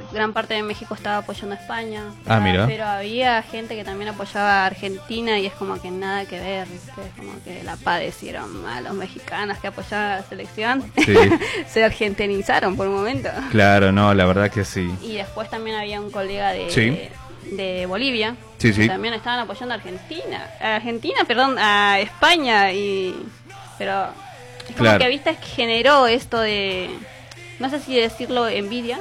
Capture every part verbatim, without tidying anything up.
gran parte de México estaba apoyando a España. Ah, mira. Pero había gente que también apoyaba a Argentina y es como que nada que ver, ¿viste? Es como que la padecieron a los mexicanos que apoyaban a la selección. Sí. Se argentinizaron por un momento. Claro, no, la verdad que sí. Y después también había un colega de, Sí. de, de Bolivia, Sí, que sí. también estaban apoyando a Argentina. A Argentina, perdón, a España. y Pero es como Claro. que, viste, es que generó esto de, no sé si decirlo, envidia.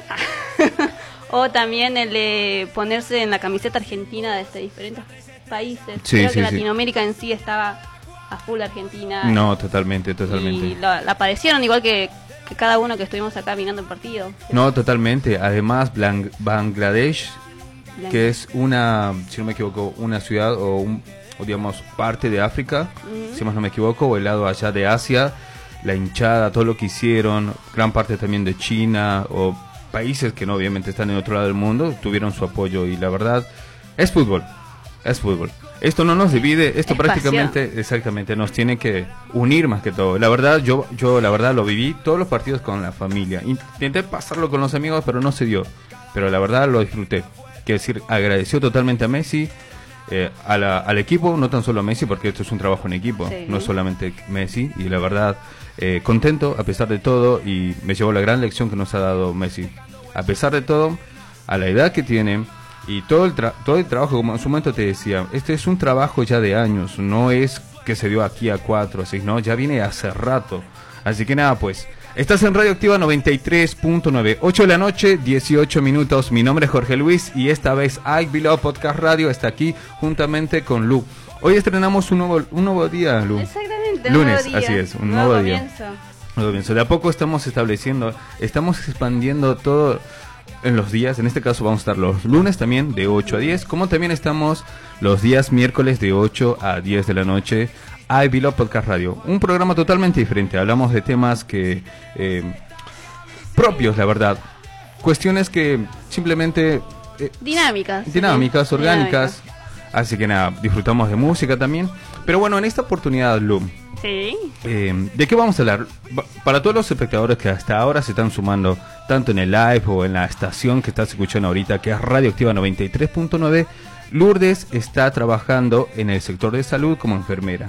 O también el de ponerse en la camiseta argentina desde diferentes países. Sí, Creo sí, que sí. Latinoamérica en sí estaba a full Argentina. No, totalmente, totalmente. Y la, la padecieron igual que, que cada uno que estuvimos acá mirando el partido. No, totalmente. Además, Blang- Bangladesh, Blanco. que es una, si no me equivoco, una ciudad o, un, o digamos parte de África, Ujú. si más no me equivoco, o el lado allá de Asia, la hinchada, todo lo que hicieron, gran parte también de China o países que no obviamente están en otro lado del mundo, tuvieron su apoyo y la verdad, es fútbol, es fútbol. Esto no nos divide, esto Es prácticamente, pasión. exactamente, nos tiene que unir más que todo. La verdad, yo, yo la verdad lo viví todos los partidos con la familia. Intenté pasarlo con los amigos, pero no se dio. Pero la verdad lo disfruté. Quiero decir, agradeció totalmente a Messi, eh, a la, al equipo, no tan solo a Messi, porque esto es un trabajo en equipo, Sí. no solamente Messi. Y la verdad, eh, contento a pesar de todo y me llevó la gran lección que nos ha dado Messi. A pesar de todo, a la edad que tiene y todo el, tra- todo el trabajo, como en su momento te decía, este es un trabajo ya de años, no es que se dio aquí a cuatro o seis, no, ya viene hace rato. Así que nada, pues, estás en Radio Activa noventa y tres punto nueve, ocho de la noche, dieciocho minutos. Mi nombre es Jorge Luis y esta vez I Below Podcast Radio está aquí juntamente con Lu. Hoy estrenamos un nuevo, un nuevo día, Lu. Exactamente, un Lunes, nuevo día, así es, un nuevo nuevo día. comienzo. Muy bien, so, de a poco estamos estableciendo, estamos expandiendo todo en los días. En este caso vamos a estar los lunes también de ocho a diez, como también estamos los días miércoles de ocho a diez de la noche. I Below Podcast Radio, un programa totalmente diferente. Hablamos de temas que eh, propios, la verdad, cuestiones que simplemente eh, Dinámicas. dinámicas, ¿sí? orgánicas. Así que nada, disfrutamos de música también. Pero bueno, en esta oportunidad, Lu, Sí. eh, ¿de qué vamos a hablar? Ba- Para todos los espectadores que hasta ahora se están sumando, tanto en el live o en la estación que estás escuchando ahorita, que es Radio Activa noventa y tres punto nueve, Lourdes está trabajando en el sector de salud como enfermera.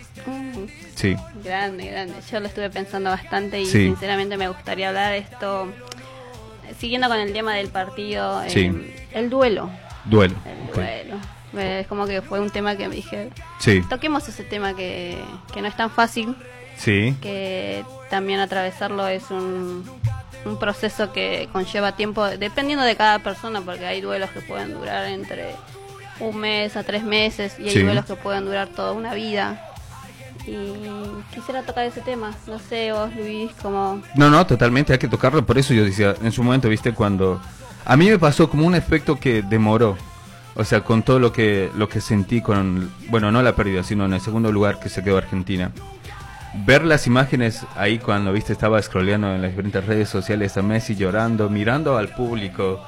Mm, Sí, grande, grande. Yo lo estuve pensando bastante y Sí. sinceramente me gustaría hablar de esto, siguiendo con el tema del partido, eh, Sí. el duelo. duelo. El Ok. duelo. Eh, Es como que fue un tema que me dije, Sí, toquemos ese tema que, que no es tan fácil, sí, que también atravesarlo es un, un proceso que conlleva tiempo, dependiendo de cada persona, porque hay duelos que pueden durar entre un mes a tres meses y hay Sí. duelos que pueden durar toda una vida. Y quisiera tocar ese tema, no sé vos, Luis, como... no, no, totalmente, hay que tocarlo. Por eso yo decía, en su momento, viste, cuando a mí me pasó como un efecto que demoró. O sea, con todo lo que lo que sentí con, bueno, no la pérdida, sino en el segundo lugar que se quedó Argentina. Ver las imágenes ahí cuando, viste, estaba scrolleando en las diferentes redes sociales a Messi llorando, mirando al público.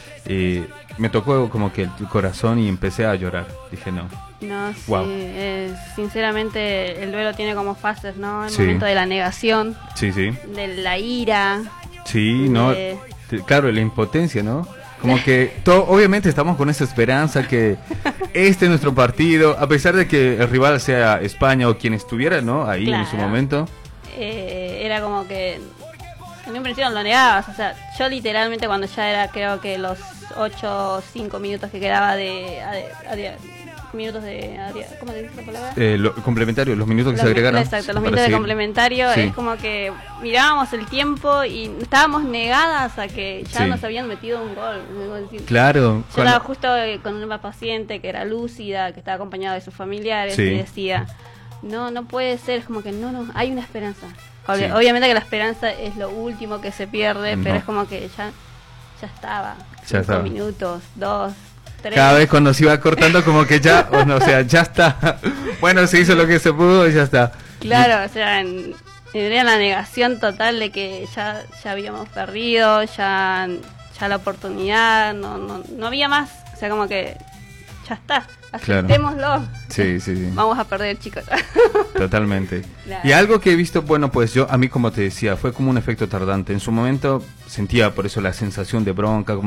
Y me tocó como que el corazón y empecé a llorar. Dije, no. No, sí, Wow. eh, sinceramente el duelo tiene como fases, ¿no? El Sí. momento de la negación, Sí, sí. de la ira, Sí, no. de- Te- Claro, la impotencia, ¿no? Como que todo, obviamente estamos con esa esperanza que este es nuestro partido, a pesar de que el rival sea España o quien estuviera, ¿no? Ahí en su Claro. momento. eh, era como que en un principio lo negabas, o sea, yo literalmente cuando ya era creo que los ocho o cinco minutos que quedaba de, ade- ade- minutos de ade- ¿cómo se dice la palabra? Eh, lo complementario, los minutos que Los se mi- agregaron. exacto, los para minutos de seguir. complementario, Sí. es como que mirábamos el tiempo y estábamos negadas a que ya Sí. nos habían metido un gol. debo decir. Claro. Yo cuando- estaba justo eh, con una paciente que era lúcida, que estaba acompañada de sus familiares, Sí. y decía, no, no puede ser, es como que no, no, hay una esperanza. Obvi- Sí. Obviamente que la esperanza es lo último que se pierde, No. pero es como que ya, ya estaba. Ya Cinco estaba. minutos, dos, tres. Cada vez cuando se iba cortando como que ya, o, no, o sea, ya está. Bueno, se hizo lo que se pudo y ya está. Claro, o sea, en, era la negación total de que ya, ya habíamos perdido, ya, ya la oportunidad, no, no, no había más. O sea, como que ya está, Claro. aceptémoslo. Sí, sí, sí. Vamos a perder, chicos. Totalmente. Claro. Y algo que he visto, bueno, pues yo, a mí como te decía, fue como un efecto tardante. En su momento sentía por eso la sensación de bronca, como